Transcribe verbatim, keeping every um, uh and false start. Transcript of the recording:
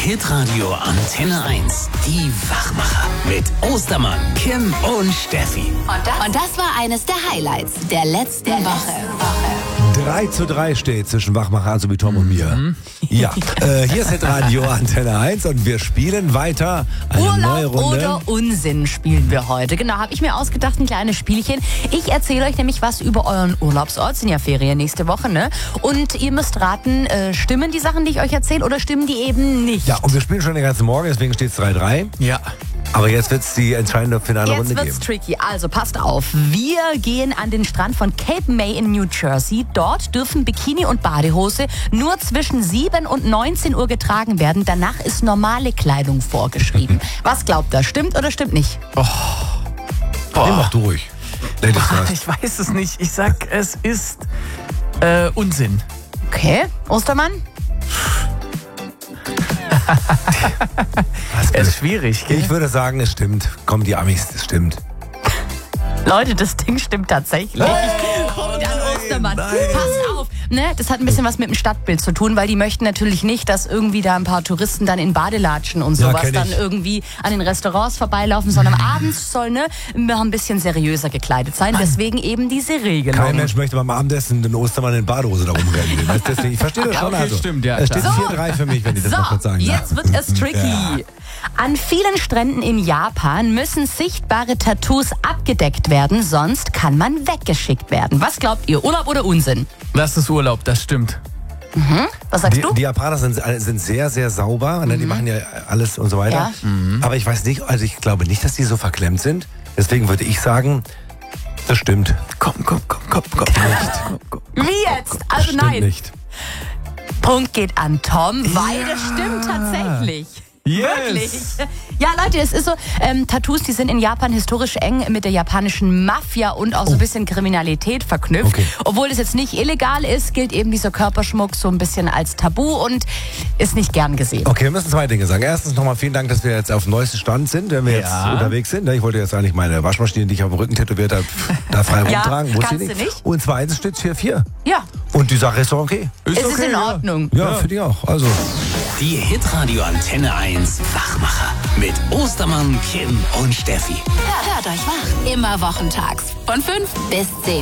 Hitradio Antenne eins. Die Wachmacher. Mit Ostermann, Kim und Steffi. Und das, und das war eines der Highlights der letzten der Woche. Woche. drei zu drei steht zwischen Wachmacher, also wie Tom und mir. Mhm. Ja, äh, hier ist Hitradio Antenne eins und wir spielen weiter eine Urlaub neue Runde. oder Unsinn spielen wir heute. Genau, habe ich mir ausgedacht, ein kleines Spielchen. Ich erzähle euch nämlich was über euren Urlaubsort. Sind ja Ferien nächste Woche, ne? Und ihr müsst raten, äh, stimmen die Sachen, die ich euch erzähle, oder stimmen die eben nicht? Ja, und wir spielen schon den ganzen Morgen, deswegen steht es drei drei. Ja. Aber jetzt wird es die entscheidende finale Jetzt Runde wird's geben. tricky. Also passt auf. Wir gehen an den Strand von Cape May in New Jersey. Dort dürfen Bikini und Badehose nur zwischen sieben und neunzehn Uhr getragen werden. Danach ist normale Kleidung vorgeschrieben. Was glaubt ihr? Stimmt oder stimmt nicht? Oh. Oh. Nee, mach du ruhig. Ladies first. Ich weiß es nicht. Ich sag, es ist äh, Unsinn. Okay. Ostermann? Es ist schwierig, gell? Ich würde sagen, es stimmt. Komm, die Amis, es stimmt. Leute, das Ding stimmt tatsächlich. Oh, Punkt an Ostermann. nein. Passt auf. Ne, das hat ein bisschen was mit dem Stadtbild zu tun, weil die möchten natürlich nicht, dass irgendwie da ein paar Touristen dann in Badelatschen und Ja, sowas kenn ich. dann irgendwie an den Restaurants vorbeilaufen, sondern abends soll ne noch ein bisschen seriöser gekleidet sein. Deswegen eben diese Regelung. Kein Mensch möchte beim Abendessen den Ostermann in Badehose da rumrennen. Das- Deswegen, ich verstehe das Ja, schon. okay, Also. stimmt, ja, Es steht klar. vier drei für mich, wenn ich das So, noch kurz sagen darf. jetzt wird es tricky. Ja. An vielen Stränden in Japan müssen sichtbare Tattoos abgedeckt werden, sonst kann man weggeschickt werden. Was glaubt ihr? Urlaub oder Unsinn? Das ist Urlaub, das stimmt. Was sagst Die, du? die Japaner sind, sind sehr, sehr sauber. Ne? Die machen ja alles und so weiter. Ja. Aber ich weiß nicht, also ich glaube nicht, dass die so verklemmt sind. Deswegen würde ich sagen, das stimmt. Komm, komm, komm, komm, komm. Nicht. Komm, komm. Wie jetzt? Also Stimmt nein. nicht. Punkt geht an Tom, weil das stimmt tatsächlich. Yes. Wirklich. Ja, Leute, es ist so, ähm, Tattoos, die sind in Japan historisch eng mit der japanischen Mafia und auch so ein bisschen Kriminalität verknüpft. Okay. Obwohl es jetzt nicht illegal ist, gilt eben dieser Körperschmuck so ein bisschen als Tabu und ist nicht gern gesehen. Okay, wir müssen zwei Dinge sagen. Erstens nochmal vielen Dank, dass wir jetzt auf dem neuesten Stand sind, wenn wir jetzt Ja. unterwegs sind. Ich wollte jetzt eigentlich meine Waschmaschine, die ich auf dem Rücken tätowiert habe, da frei Ja, rumtragen. Wusste kannst ich du nicht. Und zweitens steht es vier vier. Ja, Und die Sache ist doch okay. es ist in Ordnung. Ja, finde ich auch. Also. Die Hitradio Antenne eins Wachmacher. Mit Ostermann, Kim und Steffi. Hört euch wach. Immer wochentags von fünf bis zehn.